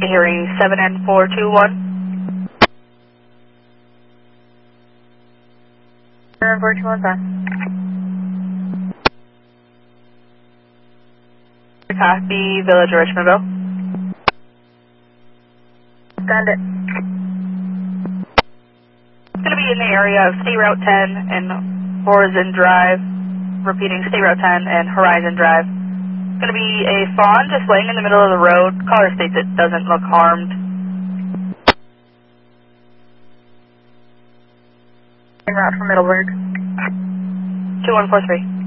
Hearing 7N421. 7N421, sir. Copy, Village of Richmondville. Send it. It's going to be in the area of State Route 10 and Horizon Drive. Repeating, State Route 10 and Horizon Drive. It's going to be a fawn just laying in the middle of the road. Caller states it doesn't look harmed. En route from Middleburg. 2143.